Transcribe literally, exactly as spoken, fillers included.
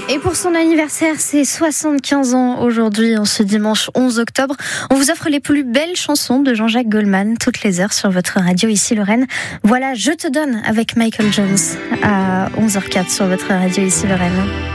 Et pour son anniversaire, c'est soixante-quinze ans aujourd'hui, en ce dimanche onze octobre. On vous offre les plus belles chansons de Jean-Jacques Goldman toutes les heures sur votre radio ici Lorraine. Voilà, Je te donne avec Michael Jones à onze heures zéro quatre sur votre radio ici Lorraine.